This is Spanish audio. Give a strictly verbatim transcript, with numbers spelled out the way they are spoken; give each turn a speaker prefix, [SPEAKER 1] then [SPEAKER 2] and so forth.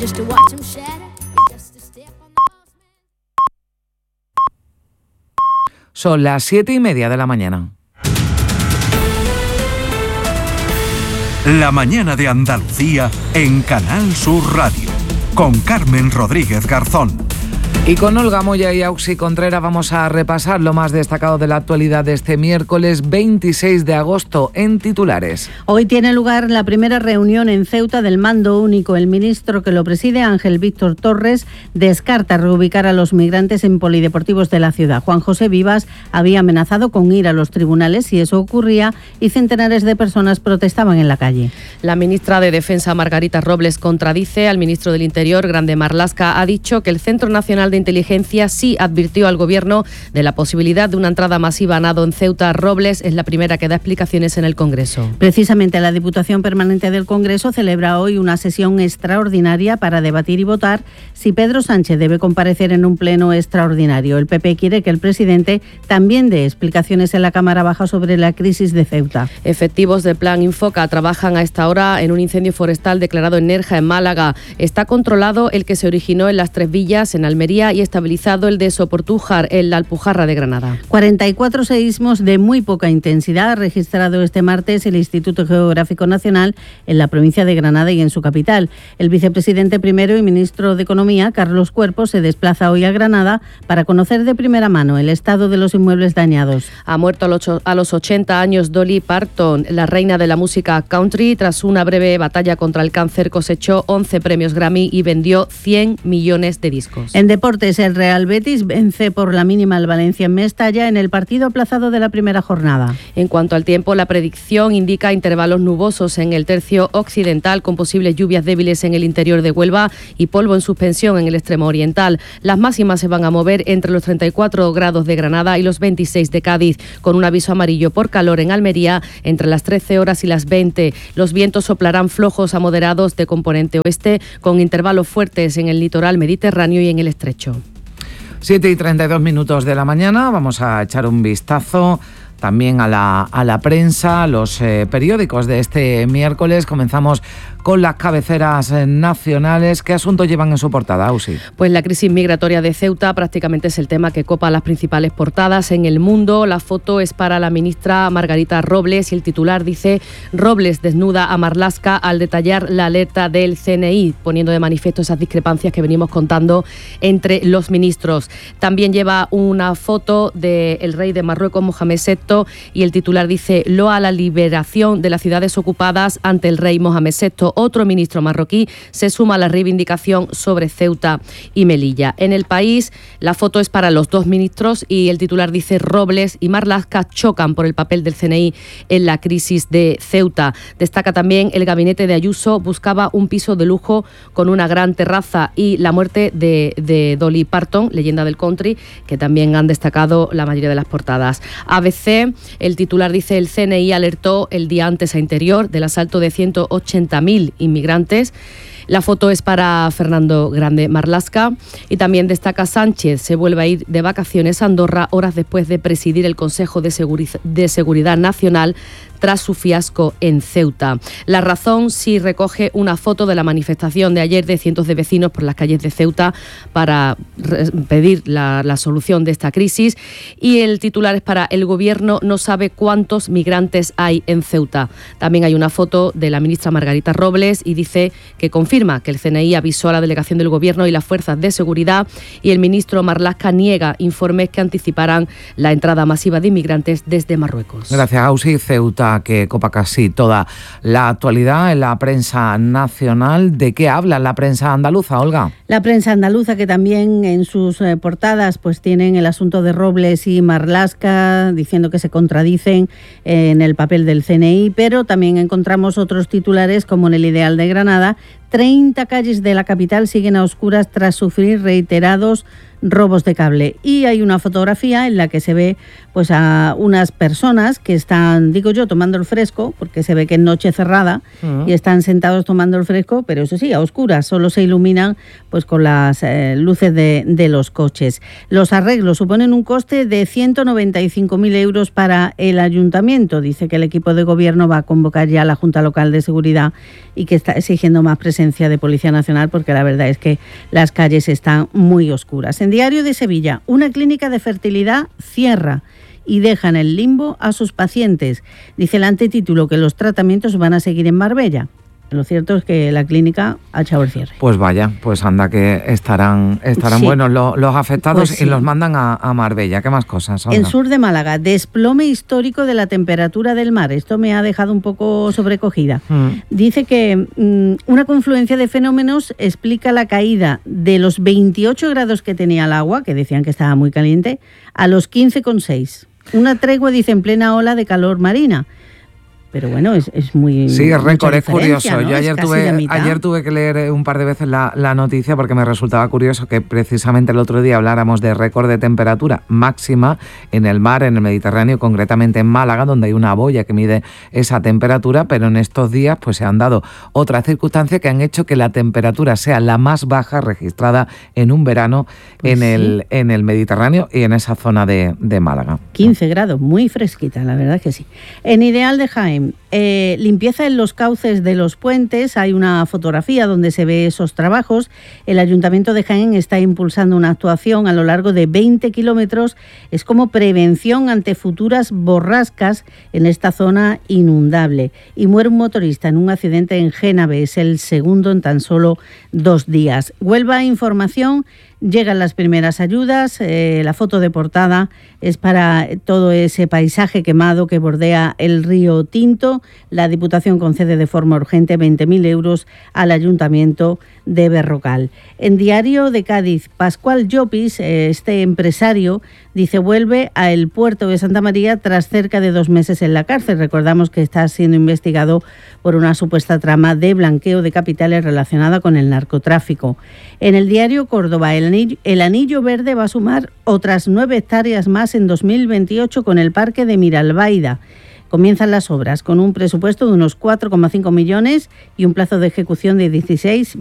[SPEAKER 1] just to watch them shatter. You're just a step on the boss man.
[SPEAKER 2] Son las siete y media de la mañana.
[SPEAKER 3] La mañana de Andalucía en Canal Sur Radio, con Carmen Rodríguez Garzón.
[SPEAKER 2] Y con Olga Moya y Auxi Contreras vamos a repasar lo más destacado de la actualidad de este miércoles veintiséis de agosto en titulares.
[SPEAKER 4] Hoy tiene lugar la primera reunión en Ceuta del Mando Único. El ministro que lo preside, Ángel Víctor Torres, descarta reubicar a los migrantes en polideportivos de la ciudad. Juan José Vivas había amenazado con ir a los tribunales si eso ocurría y centenares de personas protestaban en la calle.
[SPEAKER 5] La ministra de Defensa, Margarita Robles, contradice al ministro del Interior, Grande Marlaska. Ha dicho que el Centro Nacional de Inteligencia sí advirtió al Gobierno de la posibilidad de una entrada masiva a nado en Ceuta. Robles es la primera que da explicaciones en el Congreso.
[SPEAKER 4] Precisamente la Diputación Permanente del Congreso celebra hoy una sesión extraordinaria para debatir y votar si Pedro Sánchez debe comparecer en un pleno extraordinario. El P P quiere que el presidente también dé explicaciones en la Cámara Baja sobre la crisis de Ceuta.
[SPEAKER 5] Efectivos del Plan Infoca trabajan a esta hora en un incendio forestal declarado en Nerja, en Málaga. Está controlado el que se originó en Las Tres Villas, en Almería, y estabilizado el de Soportújar, en la Alpujarra de Granada.
[SPEAKER 4] cuarenta y cuatro seísmos de muy poca intensidad ha registrado este martes el Instituto Geográfico Nacional en la provincia de Granada y en su capital. El vicepresidente primero y ministro de Economía, Carlos Cuerpo, se desplaza hoy a Granada para conocer de primera mano el estado de los inmuebles dañados.
[SPEAKER 5] Ha muerto a los ochenta años Dolly Parton, la reina de la música country. Tras una breve batalla contra el cáncer cosechó once premios Grammy y vendió cien millones de discos.
[SPEAKER 4] En deportes, el Real Betis vence por la mínima al Valencia en Mestalla en el partido aplazado de la primera jornada.
[SPEAKER 5] En cuanto al tiempo, la predicción indica intervalos nubosos en el tercio occidental, con posibles lluvias débiles en el interior de Huelva y polvo en suspensión en el extremo oriental. Las máximas se van a mover entre los treinta y cuatro grados de Granada y los veintiséis de Cádiz, con un aviso amarillo por calor en Almería entre las trece horas y las veinte. Los vientos soplarán flojos a moderados de componente oeste, con intervalos fuertes en el litoral mediterráneo y en el estrecho.
[SPEAKER 2] siete y treinta y dos minutos de la mañana, vamos a echar un vistazo también a la, a la prensa, los eh, periódicos de este miércoles. Comenzamos con las cabeceras nacionales. ¿Qué asuntos llevan en su portada, Ausi?
[SPEAKER 5] Pues la crisis migratoria de Ceuta prácticamente es el tema que copa las principales portadas en El Mundo. La foto es para la ministra Margarita Robles y el titular dice: Robles desnuda a Marlaska al detallar la alerta del C N I, poniendo de manifiesto esas discrepancias que venimos contando entre los ministros. También lleva una foto del rey de Marruecos, Mohamed sexto, y el titular dice: loa la liberación de las ciudades ocupadas ante el rey Mohamed sexto. Otro ministro marroquí se suma a la reivindicación sobre Ceuta y Melilla. En El País, la foto es para los dos ministros y el titular dice: Robles y Marlaska chocan por el papel del C N I en la crisis de Ceuta. Destaca también: el gabinete de Ayuso buscaba un piso de lujo con una gran terraza, y la muerte de, de Dolly Parton, leyenda del country, que también han destacado la mayoría de las portadas. A B C, el titular dice: el C N I alertó el día antes a Interior del asalto de ciento ochenta mil inmigrantes. La foto es para Fernando Grande Marlaska y también destaca: Sánchez se vuelve a ir de vacaciones a Andorra horas después de presidir el Consejo de, Seguriz- de Seguridad Nacional tras su fiasco en Ceuta. La Razón sí recoge una foto de la manifestación de ayer de cientos de vecinos por las calles de Ceuta para pedir la, la solución de esta crisis, y el titular es para: el Gobierno no sabe cuántos migrantes hay en Ceuta. También hay una foto de la ministra Margarita Robles y dice que confirma que el C N I avisó a la delegación del Gobierno y las fuerzas de seguridad, y el ministro Marlaska niega informes que anticiparan la entrada masiva de inmigrantes desde Marruecos.
[SPEAKER 2] Gracias, Ausi. Ceuta, que copa casi toda la actualidad en la prensa nacional. ¿De qué habla la prensa andaluza, Olga?
[SPEAKER 4] La prensa andaluza, que también en sus eh, portadas pues tienen el asunto de Robles y Marlaska, diciendo que se contradicen en el papel del C N I, pero también encontramos otros titulares, como en El Ideal de Granada: treinta calles de la capital siguen a oscuras tras sufrir reiterados robos de cable. Y hay una fotografía en la que se ve pues a unas personas que están, digo yo, tomando el fresco, porque se ve que es noche cerrada, uh-huh. y están sentados tomando el fresco, pero eso sí, a oscuras, solo se iluminan pues con las eh, luces de, de los coches. Los arreglos suponen un coste de ciento noventa y cinco mil euros para el ayuntamiento. Dice que el equipo de gobierno va a convocar ya a la Junta Local de Seguridad y que está exigiendo más presencia presencia de Policía Nacional, porque la verdad es que las calles están muy oscuras. En Diario de Sevilla, una clínica de fertilidad cierra y deja en el limbo a sus pacientes. Dice el antetítulo que los tratamientos van a seguir en Marbella. Lo cierto es que la clínica ha echado el cierre.
[SPEAKER 2] Pues vaya, pues anda que estarán estarán sí. buenos los, los afectados pues sí. y los mandan a, a Marbella. ¿Qué más cosas?
[SPEAKER 4] En sur de Málaga, desplome histórico de la temperatura del mar. Esto me ha dejado un poco sobrecogida. Mm. Dice que mm, una confluencia de fenómenos explica la caída de los veintiocho grados que tenía el agua, que decían que estaba muy caliente, a los quince coma seis. Una tregua, dice, en plena ola de calor marina. Pero bueno, es, es muy...
[SPEAKER 2] Sí, es récord, es curioso.
[SPEAKER 4] ¿no?
[SPEAKER 2] Yo ayer tuve, ayer tuve que leer un par de veces la, la noticia porque me resultaba curioso que precisamente el otro día habláramos de récord de temperatura máxima en el mar, en el Mediterráneo, concretamente en Málaga, donde hay una boya que mide esa temperatura, pero en estos días pues se han dado otras circunstancias que han hecho que la temperatura sea la más baja registrada en un verano pues en, sí. el, en el Mediterráneo y en esa zona de, de Málaga.
[SPEAKER 4] quince grados, muy fresquita, la verdad que sí. En Ideal de Jaén, Eh, limpieza en los cauces de los puentes. Hay una fotografía donde se ve esos trabajos. El Ayuntamiento de Jaén está impulsando una actuación a lo largo de veinte kilómetros. Es como prevención ante futuras borrascas en esta zona inundable. Y muere un motorista en un accidente en Génave. Es el segundo en tan solo dos días. Huelva Información. Llegan las primeras ayudas, eh, la foto de portada es para todo ese paisaje quemado que bordea el río Tinto. La Diputación concede de forma urgente veinte mil euros al Ayuntamiento de Berrocal. En Diario de Cádiz, Pascual Llopis, eh, este empresario, dice vuelve al puerto de Santa María tras cerca de dos meses en la cárcel. Recordamos que está siendo investigado por una supuesta trama de blanqueo de capitales relacionada con el narcotráfico. En el Diario Córdoba, el anillo, el anillo verde va a sumar otras nueve hectáreas más en dos mil veintiocho con el parque de Miralbaida. Comienzan las obras con un presupuesto de unos cuatro coma cinco millones y un plazo de ejecución de dieciséis